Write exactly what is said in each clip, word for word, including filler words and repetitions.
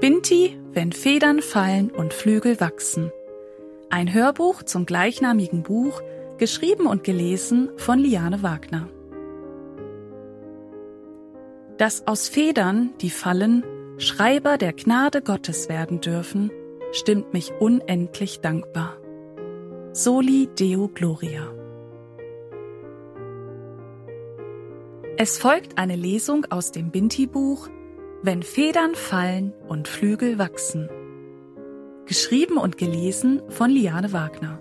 Binti, wenn Federn fallen und Flügel wachsen. Ein Hörbuch zum gleichnamigen Buch, geschrieben und gelesen von Liane Wagner. Dass aus Federn, die fallen, Schreiber der Gnade Gottes werden dürfen, stimmt mich unendlich dankbar. Soli Deo Gloria. Es folgt eine Lesung aus dem Binti-Buch Wenn Federn fallen und Flügel wachsen. Geschrieben und gelesen von Liane Wagner.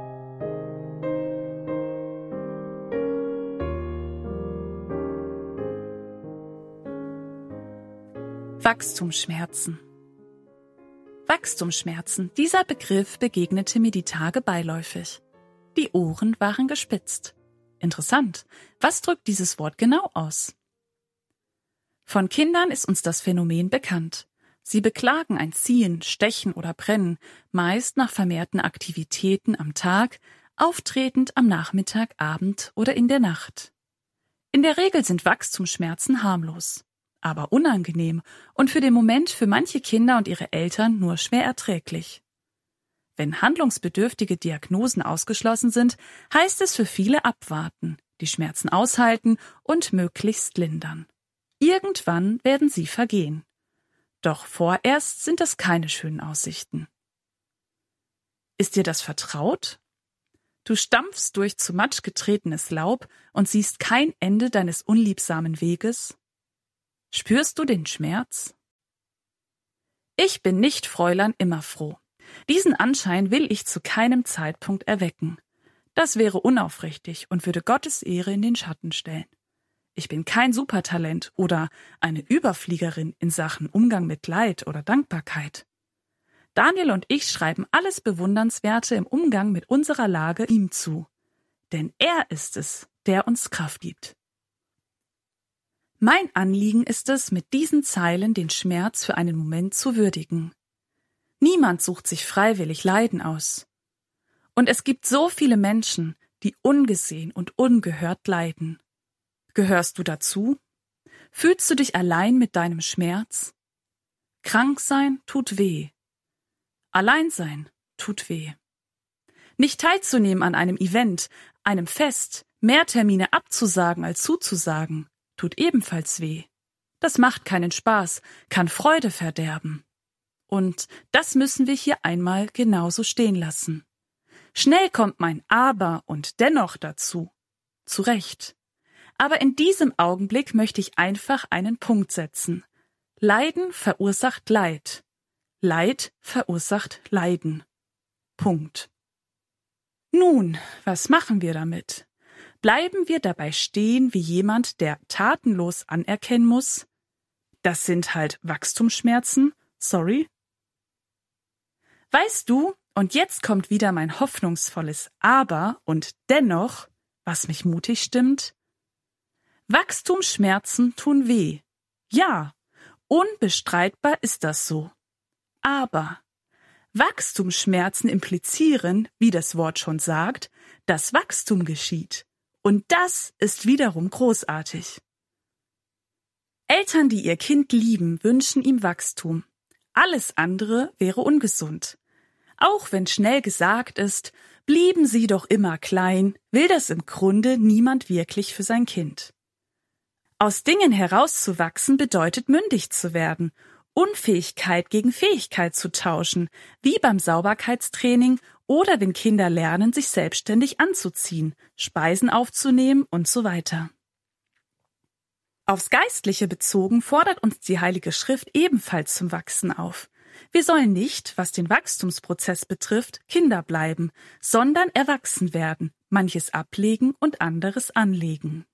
Wachstumsschmerzen. Wachstumsschmerzen, dieser Begriff begegnete mir die Tage beiläufig. Die Ohren waren gespitzt. Interessant, was drückt dieses Wort genau aus? Von Kindern ist uns das Phänomen bekannt. Sie beklagen ein Ziehen, Stechen oder Brennen, meist nach vermehrten Aktivitäten am Tag, auftretend am Nachmittag, Abend oder in der Nacht. In der Regel sind Wachstumsschmerzen harmlos, aber unangenehm und für den Moment für manche Kinder und ihre Eltern nur schwer erträglich. Wenn handlungsbedürftige Diagnosen ausgeschlossen sind, heißt es für viele abwarten, die Schmerzen aushalten und möglichst lindern. Irgendwann werden sie vergehen. Doch vorerst sind das keine schönen Aussichten. Ist dir das vertraut? Du stampfst durch zu Matsch getretenes Laub und siehst kein Ende deines unliebsamen Weges? Spürst du den Schmerz? Ich bin nicht Fräulein Immerfroh. Diesen Anschein will ich zu keinem Zeitpunkt erwecken. Das wäre unaufrichtig und würde Gottes Ehre in den Schatten stellen. Ich bin kein Supertalent oder eine Überfliegerin in Sachen Umgang mit Leid oder Dankbarkeit. Daniel und ich schreiben alles Bewundernswerte im Umgang mit unserer Lage ihm zu. Denn er ist es, der uns Kraft gibt. Mein Anliegen ist es, mit diesen Zeilen den Schmerz für einen Moment zu würdigen. Niemand sucht sich freiwillig Leiden aus. Und es gibt so viele Menschen, die ungesehen und ungehört leiden. Gehörst du dazu? Fühlst du dich allein mit deinem Schmerz? Krank sein tut weh. Allein sein tut weh. Nicht teilzunehmen an einem Event, einem Fest, mehr Termine abzusagen als zuzusagen, tut ebenfalls weh. Das macht keinen Spaß, kann Freude verderben. Und das müssen wir hier einmal genauso stehen lassen. Schnell kommt mein Aber und dennoch dazu. Zu Recht. Aber in diesem Augenblick möchte ich einfach einen Punkt setzen. Leiden verursacht Leid. Leid verursacht Leiden. Punkt. Nun, was machen wir damit? Bleiben wir dabei stehen wie jemand, der tatenlos anerkennen muss? Das sind halt Wachstumsschmerzen, sorry. Weißt du, und jetzt kommt wieder mein hoffnungsvolles Aber und dennoch, was mich mutig stimmt, Wachstumsschmerzen tun weh. Ja, unbestreitbar ist das so. Aber Wachstumsschmerzen implizieren, wie das Wort schon sagt, dass Wachstum geschieht. Und das ist wiederum großartig. Eltern, die ihr Kind lieben, wünschen ihm Wachstum. Alles andere wäre ungesund. Auch wenn schnell gesagt ist, blieben sie doch immer klein, will das im Grunde niemand wirklich für sein Kind. Aus Dingen herauszuwachsen bedeutet mündig zu werden, Unfähigkeit gegen Fähigkeit zu tauschen, wie beim Sauberkeitstraining oder wenn Kinder lernen, sich selbstständig anzuziehen, Speisen aufzunehmen und so weiter. Aufs Geistliche bezogen fordert uns die Heilige Schrift ebenfalls zum Wachsen auf. Wir sollen nicht, was den Wachstumsprozess betrifft, Kinder bleiben, sondern erwachsen werden, manches ablegen und anderes anlegen.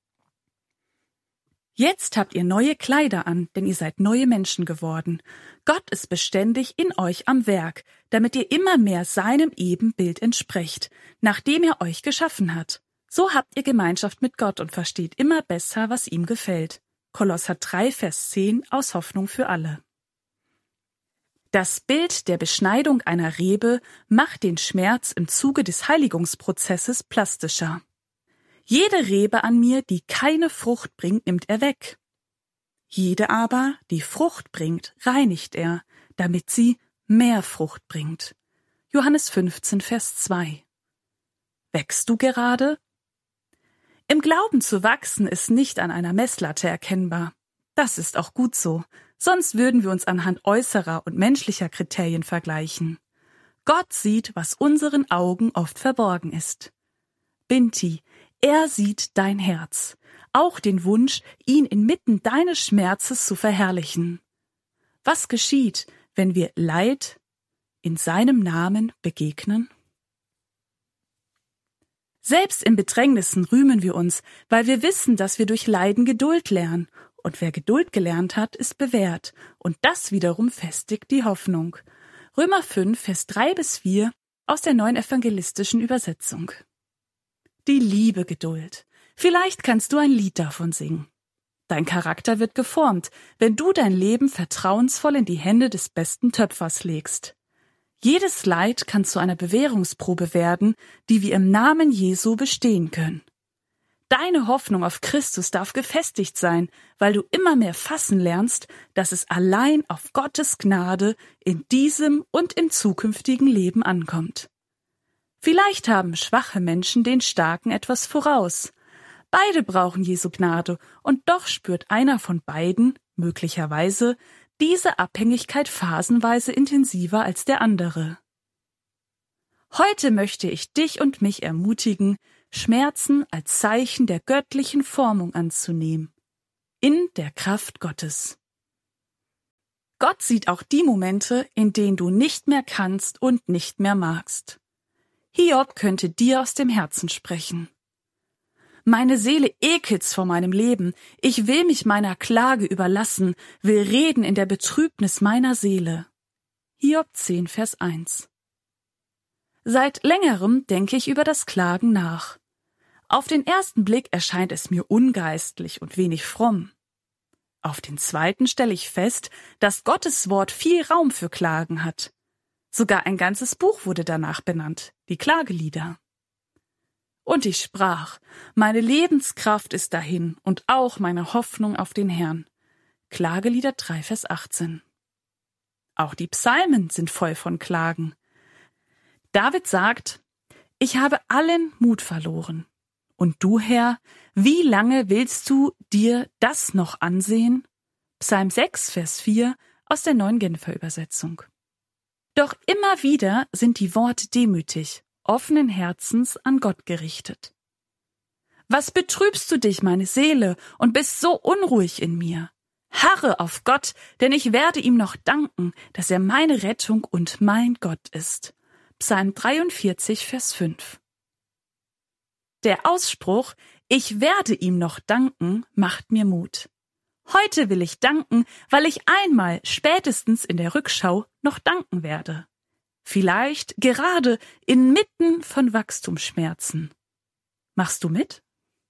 Jetzt habt ihr neue Kleider an, denn ihr seid neue Menschen geworden. Gott ist beständig in euch am Werk, damit ihr immer mehr seinem Ebenbild entsprecht, nachdem er euch geschaffen hat. So habt ihr Gemeinschaft mit Gott und versteht immer besser, was ihm gefällt. Kolosser drei, Vers zehn aus Hoffnung für alle. Das Bild der Beschneidung einer Rebe macht den Schmerz im Zuge des Heiligungsprozesses plastischer. Jede Rebe an mir, die keine Frucht bringt, nimmt er weg. Jede aber, die Frucht bringt, reinigt er, damit sie mehr Frucht bringt. Johannes fünfzehn, Vers zwei. Wächst du gerade? Im Glauben zu wachsen ist nicht an einer Messlatte erkennbar. Das ist auch gut so, sonst würden wir uns anhand äußerer und menschlicher Kriterien vergleichen. Gott sieht, was unseren Augen oft verborgen ist. Binti, er sieht dein Herz, auch den Wunsch, ihn inmitten deines Schmerzes zu verherrlichen. Was geschieht, wenn wir Leid in seinem Namen begegnen? Selbst in Bedrängnissen rühmen wir uns, weil wir wissen, dass wir durch Leiden Geduld lernen. Und wer Geduld gelernt hat, ist bewährt. Und das wiederum festigt die Hoffnung. Römer fünf, Vers drei bis vier aus der Neuen Evangelistischen Übersetzung. Die liebe Geduld. Vielleicht kannst du ein Lied davon singen. Dein Charakter wird geformt, wenn du dein Leben vertrauensvoll in die Hände des besten Töpfers legst. Jedes Leid kann zu einer Bewährungsprobe werden, die wir im Namen Jesu bestehen können. Deine Hoffnung auf Christus darf gefestigt sein, weil du immer mehr fassen lernst, dass es allein auf Gottes Gnade in diesem und im zukünftigen Leben ankommt. Vielleicht haben schwache Menschen den Starken etwas voraus. Beide brauchen Jesu Gnade, und doch spürt einer von beiden, möglicherweise, diese Abhängigkeit phasenweise intensiver als der andere. Heute möchte ich dich und mich ermutigen, Schmerzen als Zeichen der göttlichen Formung anzunehmen, in der Kraft Gottes. Gott sieht auch die Momente, in denen du nicht mehr kannst und nicht mehr magst. Hiob könnte dir aus dem Herzen sprechen. Meine Seele ekelt's vor meinem Leben, ich will mich meiner Klage überlassen, will reden in der Betrübnis meiner Seele. Hiob zehn, Vers eins. Seit längerem denke ich über das Klagen nach. Auf den ersten Blick erscheint es mir ungeistlich und wenig fromm. Auf den zweiten stelle ich fest, dass Gottes Wort viel Raum für Klagen hat. Sogar ein ganzes Buch wurde danach benannt, die Klagelieder. Und ich sprach, meine Lebenskraft ist dahin und auch meine Hoffnung auf den Herrn. Klagelieder drei, Vers achtzehn. Auch die Psalmen sind voll von Klagen. David sagt, ich habe allen Mut verloren. Und du, Herr, wie lange willst du dir das noch ansehen? Psalm sechs, Vers vier aus der Neuen Genfer Übersetzung. Doch immer wieder sind die Worte demütig, offenen Herzens an Gott gerichtet. Was betrübst du dich, meine Seele, und bist so unruhig in mir? Harre auf Gott, denn ich werde ihm noch danken, dass er meine Rettung und mein Gott ist. Psalm dreiundvierzig, Vers fünf. Der Ausspruch, ich werde ihm noch danken, macht mir Mut. Heute will ich danken, weil ich einmal spätestens in der Rückschau noch danken werde. Vielleicht gerade inmitten von Wachstumsschmerzen. Machst du mit?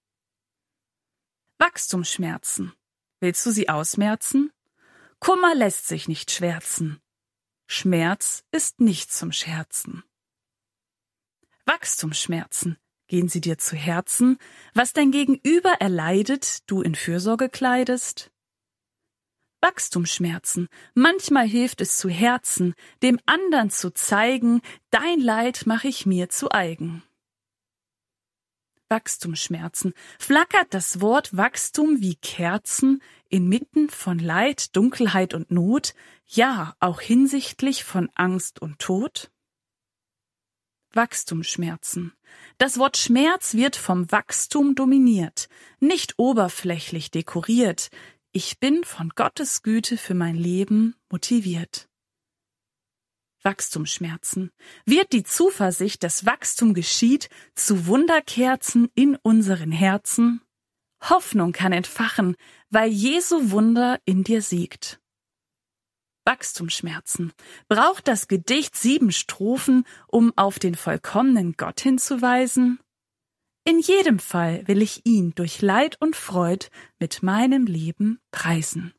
Wachstumsschmerzen. Willst du sie ausmerzen? Kummer lässt sich nicht schwärzen. Schmerz ist nicht zum Scherzen. Wachstumsschmerzen. Gehen sie dir zu Herzen, was dein Gegenüber erleidet, du in Fürsorge kleidest? Wachstumsschmerzen. Manchmal hilft es zu Herzen, dem andern zu zeigen, dein Leid mache ich mir zu eigen. Wachstumsschmerzen. Flackert das Wort Wachstum wie Kerzen inmitten von Leid, Dunkelheit und Not, ja, auch hinsichtlich von Angst und Tod? Wachstumsschmerzen. Das Wort Schmerz wird vom Wachstum dominiert, nicht oberflächlich dekoriert. Ich bin von Gottes Güte für mein Leben motiviert. Wachstumsschmerzen. Wird die Zuversicht, dass Wachstum geschieht, zu Wunderkerzen in unseren Herzen? Hoffnung kann entfachen, weil Jesu Wunder in dir siegt. Wachstumsschmerzen. Braucht das Gedicht sieben Strophen, um auf den vollkommenen Gott hinzuweisen? In jedem Fall will ich ihn durch Leid und Freud mit meinem Leben preisen.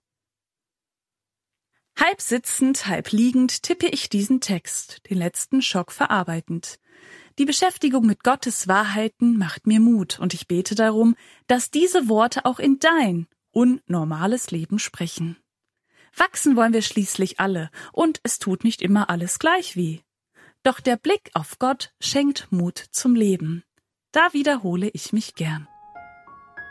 Halb sitzend, halb liegend tippe ich diesen Text, den letzten Schock verarbeitend. Die Beschäftigung mit Gottes Wahrheiten macht mir Mut und ich bete darum, dass diese Worte auch in dein unnormales Leben sprechen. Wachsen wollen wir schließlich alle, und es tut nicht immer alles gleich weh. Doch der Blick auf Gott schenkt Mut zum Leben. Da wiederhole ich mich gern.